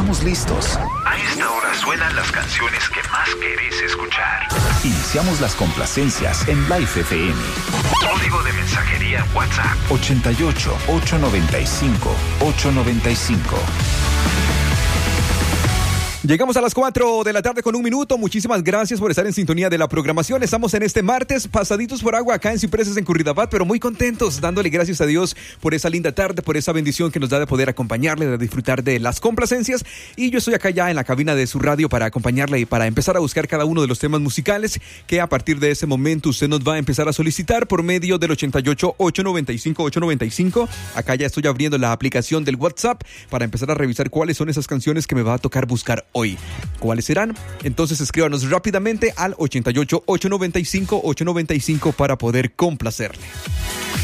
estamos listos. A esta hora suenan las canciones que más querés escuchar. Iniciamos las complacencias en Life FM. Código de mensajería WhatsApp 88 895 895. Llegamos a las 4 de la tarde con 1 minuto. Muchísimas gracias por estar en sintonía de la programación. Estamos en este martes pasaditos por agua acá en Cipreses, en Curridabat, pero muy contentos, dándole gracias a Dios por esa linda tarde, por esa bendición que nos da de poder acompañarle, de disfrutar de las complacencias. Y yo estoy acá ya en la cabina de su radio para acompañarle y para empezar a buscar cada uno de los temas musicales que a partir de ese momento usted nos va a empezar a solicitar por medio del 88 895 895. Acá ya estoy abriendo la aplicación del WhatsApp para empezar a revisar cuáles son esas canciones que me va a tocar buscar hoy. ¿Cuáles serán? Entonces escríbanos rápidamente al 88 895 895 para poder complacerle.